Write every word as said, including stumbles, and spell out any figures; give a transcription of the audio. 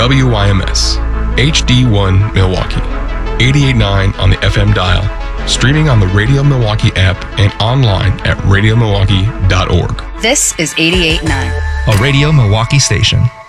W Y M S, H D one Milwaukee, eighty-eight point nine on the F M dial, streaming on the Radio Milwaukee app and online at radio milwaukee dot org. This is eighty-eight point nine. A Radio Milwaukee station.